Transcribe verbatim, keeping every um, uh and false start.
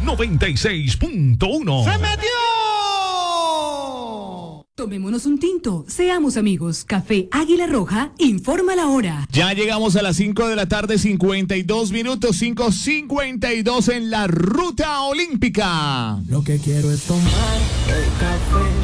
noventa y seis punto uno. ¡Se metió! Tomémonos un tinto, seamos amigos. Café Águila Roja, informa la hora. Ya llegamos a las cinco de la tarde, cincuenta y dos minutos, cinco cincuenta y dos en la ruta olímpica. Lo que quiero es tomar el café